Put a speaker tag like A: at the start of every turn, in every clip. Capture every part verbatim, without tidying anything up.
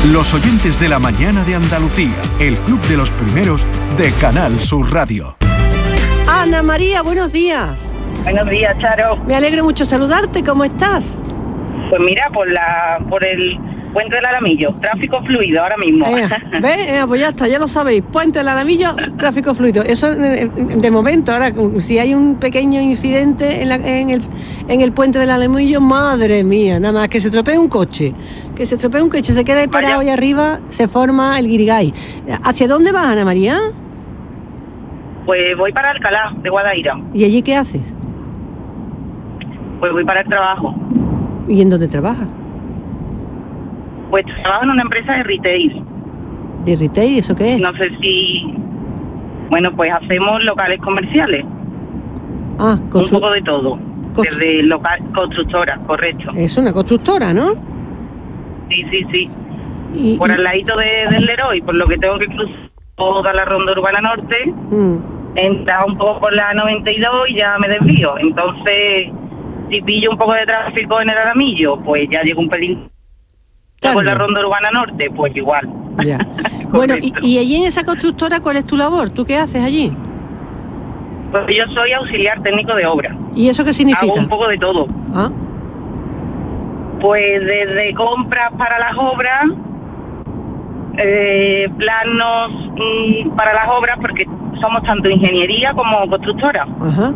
A: Los oyentes de la mañana de Andalucía, el club de los primeros de Canal Sur Radio.
B: Ana María, buenos días.
C: Buenos días, Charo.
B: Me alegro mucho saludarte, ¿cómo estás?
C: Pues mira, por la por el Puente del Alamillo, tráfico fluido ahora mismo.
B: Eh, ¿Ves? Eh, pues ya está, ya lo sabéis. Puente del Alamillo, tráfico fluido. Eso eh, de momento. Ahora, si hay un pequeño incidente en, la, en, el, en el Puente del Alamillo, madre mía, nada más que se estropee un coche. Que se estropee un coche, se queda ahí parado ahí arriba, se forma el guirigay. ¿Hacia dónde vas, Ana María?
C: Pues voy para Alcalá, de Guadaira.
B: ¿Y allí qué haces?
C: Pues voy para el trabajo.
B: ¿Y en dónde trabajas?
C: Pues trabajo en una empresa de retail.
B: ¿De retail? ¿Eso qué es?
C: No sé si... Bueno, pues hacemos locales comerciales.
B: Ah, constru...
C: Un poco de todo. Constru... Desde local, constructora, correcto.
B: Es una constructora, ¿no?
C: Sí, sí, sí.
B: Y,
C: por
B: y...
C: al ladito de, del Leroy, por lo que tengo que cruzar toda la ronda urbana norte, mm. entra un poco por la noventa y dos y ya me desvío. Entonces, si pillo un poco de tráfico en el Alamillo, pues ya llego un pelín. Claro. Por la ronda urbana norte, pues igual.
B: Ya. Bueno, y, y allí en esa constructora, ¿cuál es tu labor? ¿Tú qué haces allí?
C: Pues yo soy auxiliar técnico de obra.
B: ¿Y eso qué significa?
C: Hago un poco de todo.
B: ¿Ah?
C: Pues desde compras para las obras, eh, planos mm, para las obras, porque somos tanto ingeniería como constructora.
B: Ajá.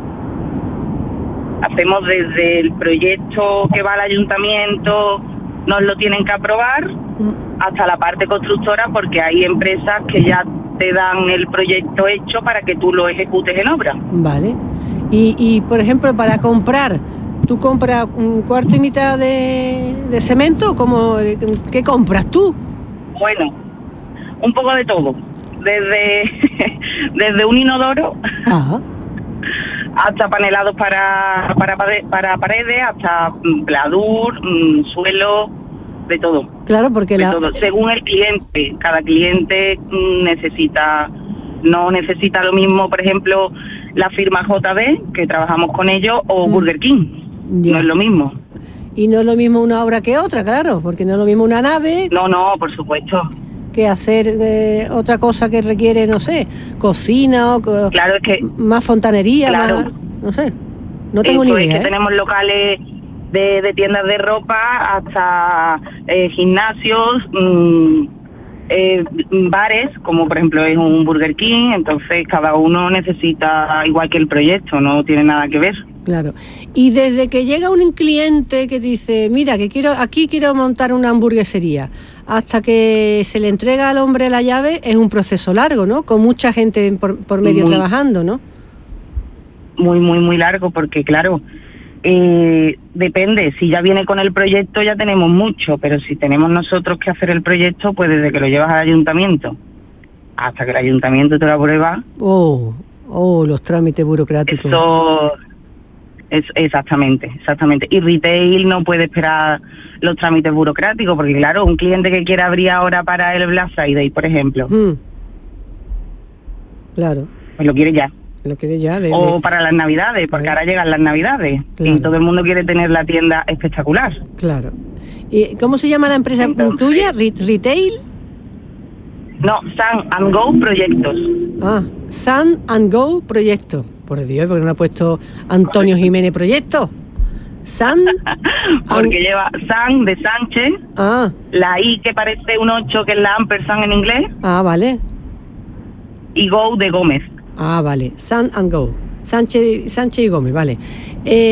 C: Hacemos desde el proyecto que va al ayuntamiento, nos lo tienen que aprobar, mm. hasta la parte constructora, porque hay empresas que ya te dan el proyecto hecho para que tú lo ejecutes en obra.
B: Vale. Y, y por ejemplo, para comprar, ¿tú compras un cuarto y mitad de, de cemento? ¿Cómo, ¿Qué compras tú?
C: Bueno, un poco de todo. Desde, desde un inodoro...
B: Ajá.
C: hasta panelados para para para paredes, hasta pladur, suelo, de todo.
B: Claro, porque
C: de
B: la...
C: todo. Según el cliente, cada cliente necesita, no necesita lo mismo, por ejemplo, la firma J B, que trabajamos con ellos, o mm. Burger King. Ya. No es lo mismo.
B: Y no es lo mismo una obra que otra, claro, porque no es lo mismo una nave...
C: No, no, por supuesto.
B: Que hacer eh, otra cosa que requiere, no sé, cocina o co-
C: claro, es que,
B: más fontanería,
C: claro,
B: más, no sé, no tengo ni idea.
C: Es que
B: ¿eh?
C: tenemos locales de, de tiendas de ropa hasta eh, gimnasios, mmm, eh, bares, como por ejemplo es un Burger King, entonces cada uno necesita, igual que el proyecto, no tiene nada que ver.
B: Claro. Y desde que llega un cliente que dice, mira, que quiero aquí quiero montar una hamburguesería, hasta que se le entrega al hombre la llave, es un proceso largo, ¿no? Con mucha gente por, por medio muy, trabajando, ¿no?
C: Muy, muy, muy largo, porque claro, eh, depende, si ya viene con el proyecto ya tenemos mucho, pero si tenemos nosotros que hacer el proyecto, pues desde que lo llevas al ayuntamiento hasta que el ayuntamiento te lo aprueba.
B: Oh, oh, los trámites burocráticos.
C: Eso... Es, exactamente, exactamente. Y retail no puede esperar los trámites burocráticos, porque claro, un cliente que quiera abrir ahora para el Black Friday, por ejemplo,
B: mm. claro,
C: pues lo quiere ya.
B: Lo quiere ya. De,
C: o
B: de...
C: para las Navidades, porque claro. ahora llegan las Navidades, claro. y todo el mundo quiere tener la tienda espectacular.
B: Claro. ¿Y cómo se llama la empresa Entonces, tuya? ¿Retail?
C: No, Sun and Go Proyectos.
B: Ah, Sun and Go Proyectos. Por Dios, ¿por qué no ha puesto Antonio Jiménez Proyecto? Sun.
C: Porque an... lleva Sun de Sánchez,
B: ah.
C: la I que parece un ocho, que es la ampersand en inglés.
B: Ah, vale.
C: Y Go de Gómez.
B: Ah, vale. Sun and Go. Sánchez, Sánchez y Gómez, vale. Eh,